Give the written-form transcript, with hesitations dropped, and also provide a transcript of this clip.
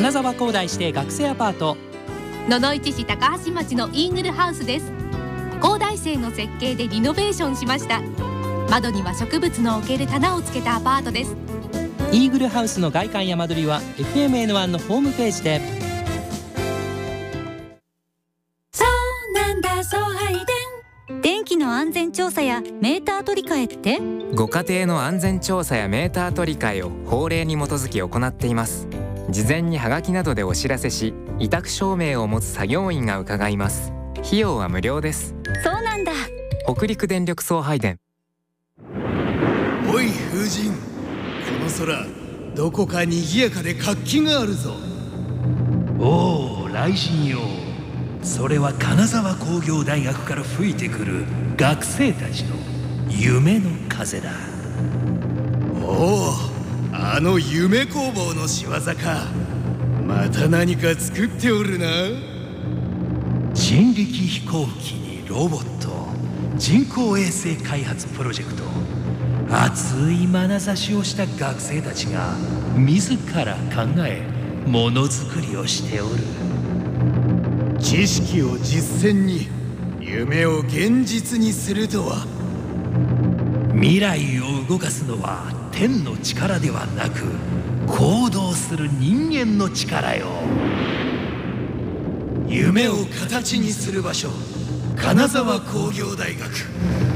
金沢工大指定学生アパート、 野々市市高橋町のイーグルハウスです。工大生の設計でリノベーションしました。窓には植物の置ける棚をつけたアパートです。 イーグルハウスの外観や間取りは FMN1 のホームページで。 そうなんだ、送配電。電気の安全調査やメーター取り替えって？ ご家庭の安全調査やメーター取り替えを法令に基づき行っています。事前にハガキなどでお知らせし、委託証明を持つ作業員が伺います。費用は無料です。 そうなんだ。 北陸電力送配電。 おい風神、この空どこか賑やかで活気があるぞ。 おお、雷神よ。それは金沢工業大学から吹いてくる学生たちの夢の風だ。 おお、あの夢工房の仕業か。また何か作っておるな。 人力飛行機にロボット、人工衛星開発プロジェクト、熱い眼差しをした学生たちが自ら考えものづくりをしておる。 知識を実践に、夢を現実にするとは。 未来を動かすのは天の力ではなく、行動する人間の力よ。 夢を形にする場所、金沢工業大学。